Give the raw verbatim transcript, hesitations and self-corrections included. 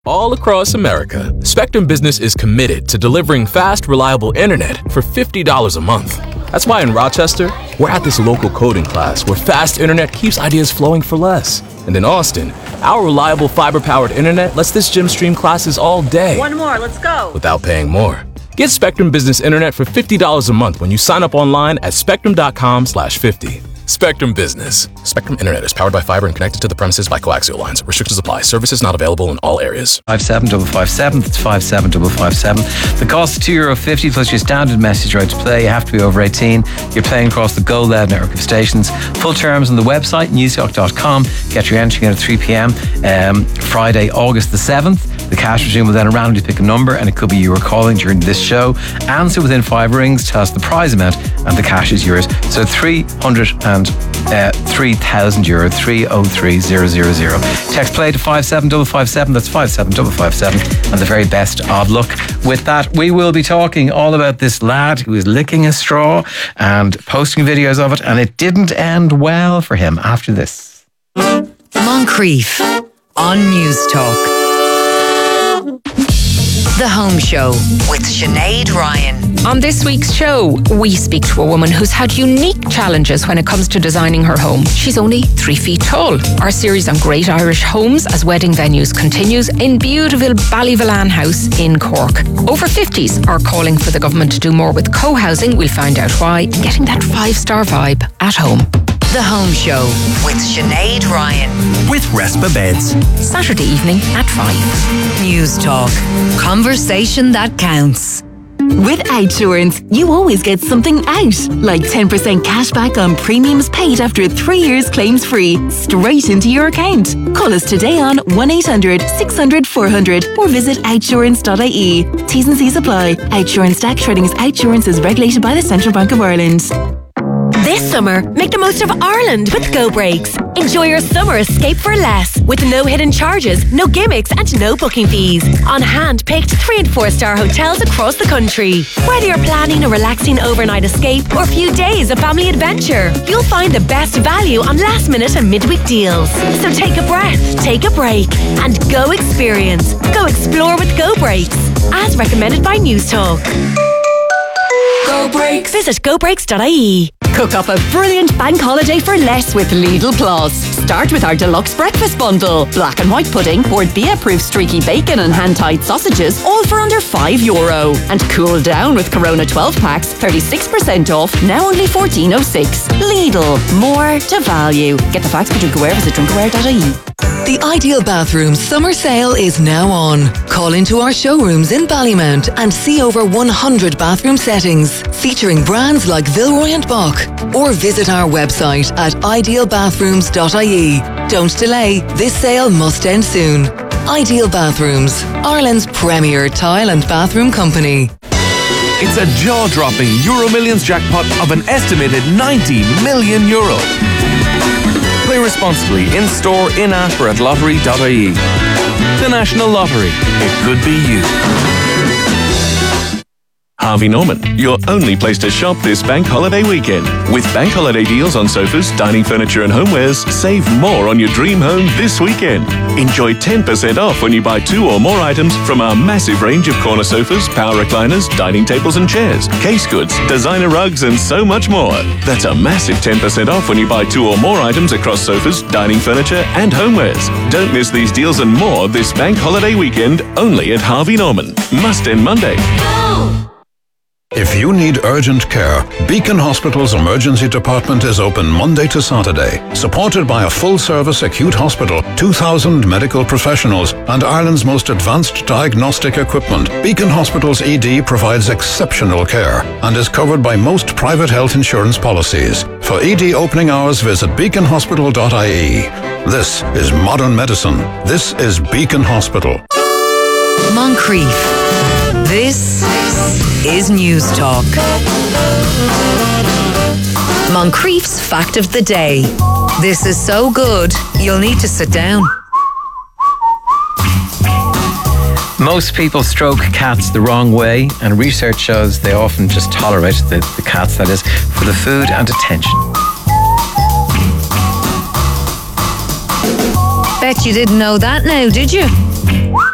All across America, Spectrum Business is committed to delivering fast, reliable internet for fifty dollars a month. That's why in Rochester, we're at this local coding class where fast internet keeps ideas flowing for less. And in Austin, our reliable fiber-powered internet lets this gym stream classes all day. One more, let's go. Without paying more. Get Spectrum Business Internet for fifty dollars a month when you sign up online at spectrum.com slash 50. Spectrum Business. Spectrum Internet is powered by fiber and connected to the premises by coaxial lines. Restrictions apply. Services not available in all areas. five seven five five seven. That's five seven five five seven. The cost is two euro fifty plus your standard message right to play. You have to be over eighteen. You're playing across the Go Loud network of stations. Full terms on the website, newstalk dot com. Get your entry in at three p.m. Um, Friday, August the seventh. The cash regime will then randomly pick a number, and it could be you are calling during this show. Answer within five rings, tell us the prize amount, and the cash is yours. So three hundred three thousand euro, three oh three thousand. Text play to five seven five five seven. That's five seven five five seven. And the very best of luck with that. We will be talking all about this lad who is licking a straw and posting videos of it, and it didn't end well for him after this. Moncrief on Newstalk. The Home Show with Sinead Ryan. On this week's show, we speak to a woman who's had unique challenges when it comes to designing her home. She's only three feet tall. Our series on great Irish homes as wedding venues continues in beautiful Ballyvillan House in Cork. Over fifties are calling for the government to do more with co-housing. We'll find out why. Getting that five-star vibe at home. The Home Show with Sinead Ryan. With Respa Beds. Saturday evening at five. Newstalk. Conversation that counts. With Outsurance, you always get something out. Like ten percent cash back on premiums paid after three years claims free. Straight into your account. Call us today on one eight hundred six hundred four hundred or visit outsurance dot I E. T's and C's apply. Outsurance Stack Trading as Outsurance is regulated by the Central Bank of Ireland. This summer, make the most of Ireland with Go Breaks. Enjoy your summer escape for less with no hidden charges, no gimmicks and no booking fees. On hand-picked three and four star hotels across the country. Whether you're planning a relaxing overnight escape or a few days of family adventure, you'll find the best value on last minute and midweek deals. So take a breath, take a break and go experience. Go explore with Go Breaks. As recommended by Newstalk. Go Breaks. Visit go breaks dot I E. Cook up a brilliant bank holiday for less with Lidl Plus. Start with our deluxe breakfast bundle. Black and white pudding, Port Bia-proof streaky bacon and hand-tied sausages, all for under five euro. And cool down with Corona twelve packs, thirty-six percent off, now only fourteen oh six. Lidl, more to value. Get the facts for Drinkaware, visit drinkaware dot I E. The Ideal Bathrooms summer sale is now on. Call into our showrooms in Ballymount and see over one hundred bathroom settings featuring brands like Villeroy and Boch, or visit our website at ideal bathrooms dot I E. Don't delay, this sale must end soon. Ideal Bathrooms, Ireland's premier tile and bathroom company. It's a jaw-dropping Euro Millions jackpot of an estimated ninety million euro. Play responsibly in-store, in-app or at lottery dot I E. The National Lottery. It could be you. Harvey Norman, your only place to shop this bank holiday weekend. With bank holiday deals on sofas, dining furniture and homewares, save more on your dream home this weekend. Enjoy ten percent off when you buy two or more items from our massive range of corner sofas, power recliners, dining tables and chairs, case goods, designer rugs and so much more. That's a massive ten percent off when you buy two or more items across sofas, dining furniture and homewares. Don't miss these deals and more this bank holiday weekend only at Harvey Norman. Must end Monday. If you need urgent care, Beacon Hospital's emergency department is open Monday to Saturday. Supported by a full-service acute hospital, two thousand medical professionals, and Ireland's most advanced diagnostic equipment, Beacon Hospital's E D provides exceptional care and is covered by most private health insurance policies. For E D opening hours, visit beacon hospital dot I E. This is modern medicine. This is Beacon Hospital. Moncrief. This is Newstalk. Moncrief's Fact of the Day. This is so good, you'll need to sit down. Most people stroke cats the wrong way, and research shows they often just tolerate the, the cats, that is, for the food and attention. Bet you didn't know that now, did you?